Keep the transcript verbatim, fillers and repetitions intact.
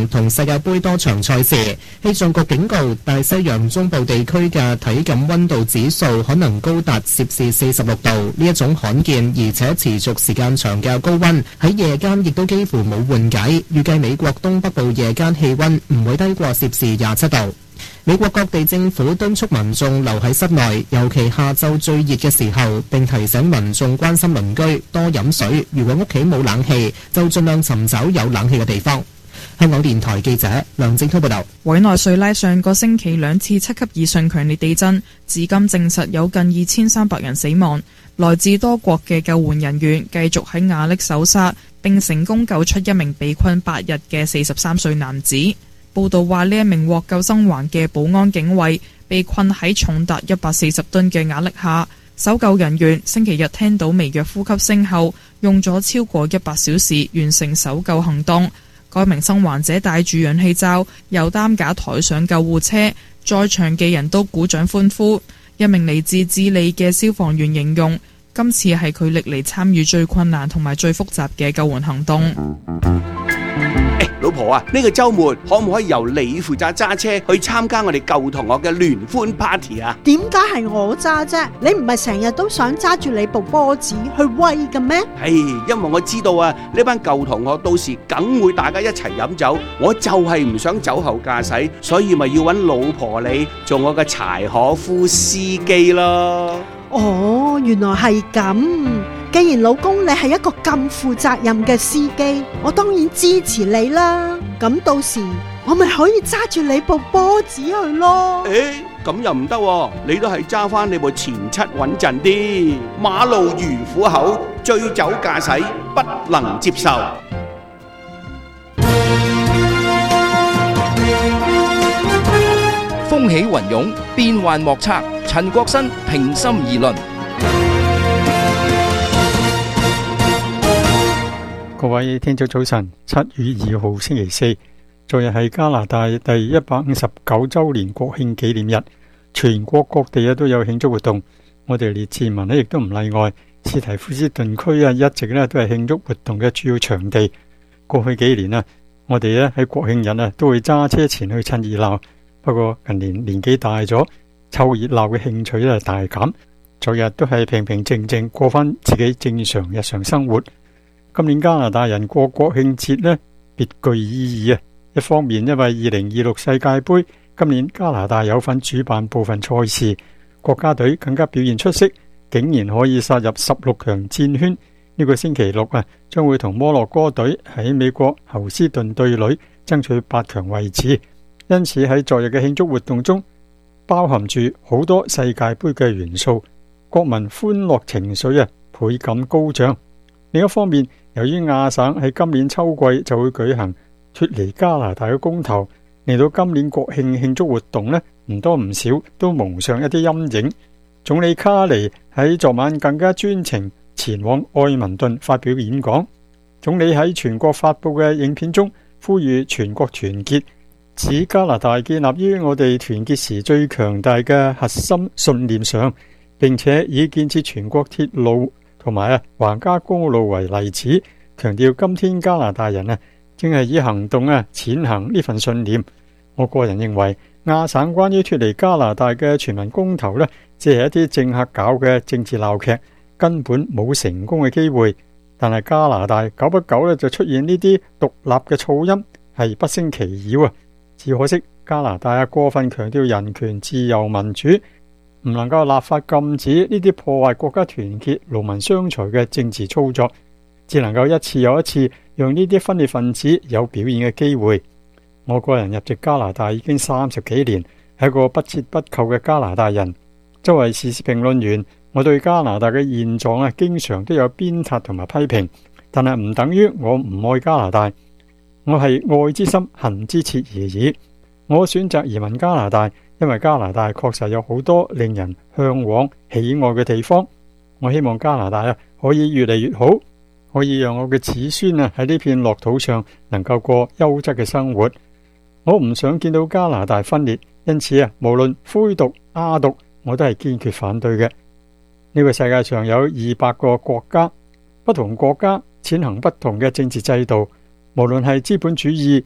同世界盃多場賽事。氣象局警告，大西洋中部地區嘅體感溫度指數可能高達攝氏四十六度，呢一種罕見而且持續時間長嘅高溫喺夜間亦都幾乎冇緩解。預計美國東北部夜間氣溫唔會低過攝氏廿七度。美國各地政府敦促民眾留喺室內，尤其下晝最熱嘅時候，並提醒民眾關心鄰居，多飲水。如果屋企冇冷氣，就盡量尋找有冷氣嘅地方。香港電台記者梁正濤報道。 委內瑞拉上個星期兩次七級以上強烈地震，至今證實有近二千三百人死亡。來自多國嘅救援人員繼續喺瓦礫搜沙，並成功救出一名被困八日嘅四十三歲男子。報道話，呢一名獲救生還嘅保安警衛被困喺重達一百四十噸嘅瓦礫下。搜救人員星期日聽到微弱呼吸聲後，用咗超過一百小時完成搜救行動。該名生還者帶住氧氣罩由擔架抬上救護車，在場嘅人都鼓掌歡呼。一名嚟自智利嘅消防員形容，今次係佢歷嚟參與最困難同埋最複雜嘅救援行動。 老婆啊，呢個週末可唔可以由你負責揸車去參加我哋舊同學嘅聯歡 party 啊？ 點解係我揸啫？你唔係成日都想揸住你部波子去威嘅咩？ 係，因為我知道啊，呢班舊同學到時梗會大家一齊飲酒，我就係唔想酒後駕駛，所以咪要揾老婆你做我嘅柴可夫司機咯。 哦，原來係咁。既然老公你係一個咁負責任嘅司機，我當然支持你啦。咁到時我咪可以揸住你部波子去咯。 誒，咁又唔得喎，你都係揸翻你部前七穩陣啲。馬路如虎口，醉酒駕駛不能接受。 風起雲湧，變幻莫測。陳國新平心而論。 各位聽眾早晨，七月二號星期四，昨日係加拿大第一百五十九周年國慶紀念日，全國各地啊都有慶祝活動。我哋列治文咧亦都唔例外，斯提夫斯頓區啊一直咧都係慶祝活動嘅主要場地。過去幾年啊，我哋咧喺國慶日啊都會揸車前去趁熱鬧。不過近年年紀大咗，湊熱鬧嘅興趣咧大減。昨日都係平平靜靜過翻自己正常日常生活。今年加拿大人過國慶節呢，別具意義啊！一方面因為二零二六世界盃，今年加拿大有份主辦部分賽事，國家隊更加表現出色，竟然可以殺入十六強戰圈。呢個星期六啊，將會同摩洛哥隊喺美國侯斯頓對壘，爭取八強位置。因此喺昨日嘅慶祝活動中，包含住好多世界盃嘅元素，國民歡樂情緒啊倍感高漲。另一方面，由於亞省喺今年秋季就會舉行脫離加拿大嘅公投，嚟到今年國慶慶祝活動呢，唔多唔少都蒙上一啲陰影。總理卡尼喺昨晚更加專程前往愛民頓發表演講。總理喺全國發布嘅影片中呼籲全國團結，指加拿大建立於我哋團結時最強大嘅核心信念上，並且以建設全國鐵路同埋啊橫加公路為例子，強調今天加拿大人啊正係以行動啊踐行呢份信念。我個人認為亞省關於脫離加拿大嘅全民公投呢，只係一啲政客搞嘅政治鬧劇，根本冇成功嘅機會。但係加拿大久不久呢就出現呢啲獨立嘅噪音，係不勝其擾啊！只可惜加拿大啊過分強調人權、自由、民主，唔能夠立法禁止呢啲破壞國家團結、勞民傷財嘅政治操作，只能夠一次又一次讓呢啲分裂分子有表現嘅機會。我個人入籍加拿大已經三十幾年，係一個不折不扣嘅加拿大人。作為時事評論員，我對加拿大嘅現狀啊，經常都有鞭撻同埋批評，但係唔等於我唔愛加拿大。我係愛之深，恨之切而已。我選擇移民加拿大，因為加拿大確實有好多令人向往、喜愛嘅地方。我希望加拿大啊可以越嚟越好，可以讓我嘅子孫啊喺呢片樂土上能夠過優質嘅生活。我唔想見到加拿大分裂，因此啊，無論灰獨、亞獨，我都係堅決反對嘅。呢個世界上有二百個國家，不同國家踐行不同嘅政治制度，無論係資本主義、